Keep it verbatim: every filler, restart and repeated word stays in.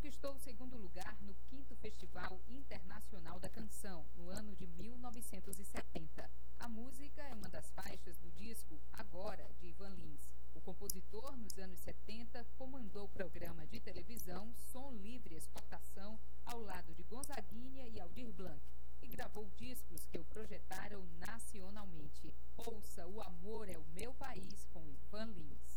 conquistou o segundo lugar no quinto Festival Internacional da Canção, no ano de mil novecentos e setenta. A música é uma das faixas do disco Agora, de Ivan Lins. O compositor, nos anos setenta, comandou o programa de televisão Som Livre Exportação, ao lado de Gonzaguinha e Aldir Blanc, e gravou discos que o projetaram nacionalmente. Ouça O Amor é o Meu País, com Ivan Lins.